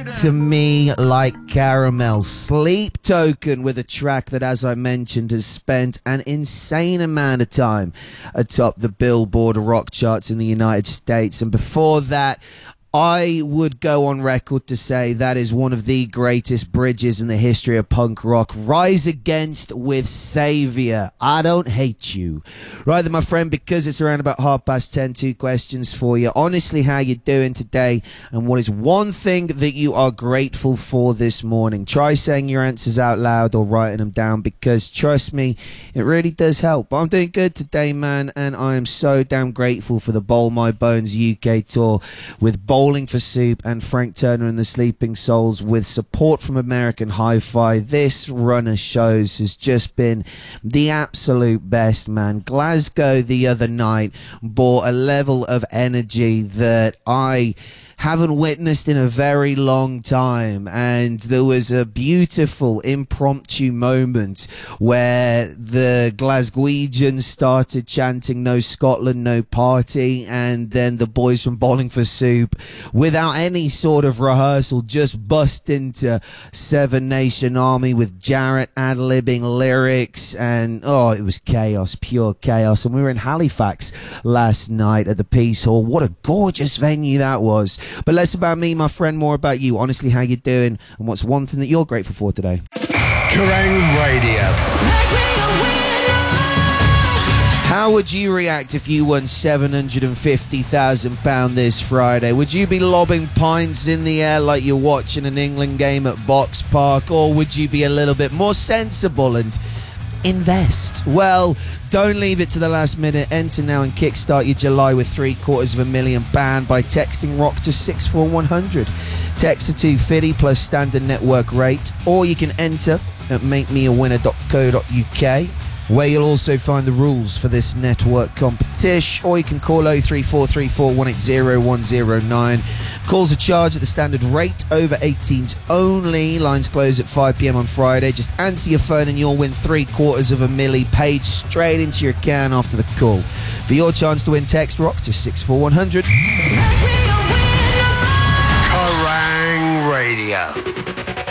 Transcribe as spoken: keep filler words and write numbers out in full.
to Me Like Caramel. Sleep Token with a track that, as I mentioned, has spent an insane amount of time atop the Billboard rock charts in the United States. And before that, I would go on record to say that is one of the greatest bridges in the history of punk rock. Rise Against with Savior. I Don't Hate You. Right then, my friend, because it's around about half past ten, two questions for you. Honestly, how you doing today? And what is one thing that you are grateful for this morning? Try saying your answers out loud or writing them down, because trust me, it really does help. But I'm doing good today, man, and I am so damn grateful for the Bowl My Bones U K tour with Bowl Bowling for Soup and Frank Turner and the Sleeping Souls, with support from American Hi-Fi. This run of shows has just been the absolute best, man. Glasgow the other night brought a level of energy that I haven't witnessed in a very long time, and there was a beautiful impromptu moment where the Glaswegians started chanting "No Scotland, no party," and then the boys from Bowling for Soup, without any sort of rehearsal, just bust into Seven Nation Army with Jarrett ad-libbing lyrics, and oh, it was chaos, pure chaos. And we were in Halifax last night at the Peace Hall. What a gorgeous venue that was. But less about me, my friend, more about you. Honestly, how you doing? And what's one thing that you're grateful for today? Kerrang Radio. How would you react if you won seven hundred fifty thousand pounds this Friday? Would you be lobbing pints in the air like you're watching an England game at Box Park? Or would you be a little bit more sensible and invest? Well, don't leave it to the last minute. Enter now and kickstart your July with three quarters of a million band by texting ROCK to six four one hundred. Text to two fifty plus standard network rate, or you can enter at make me a winner dot co dot uk, where you'll also find the rules for this network competition, or you can call oh three four three four one eight zero one zero nine. Calls are charged at the standard rate, over eighteens only. Lines close at five p.m. on Friday. Just answer your phone and you'll win three quarters of a milli paid straight into your account after the call. For your chance to win, text ROCK to six four one hundred. Kerrang Radio.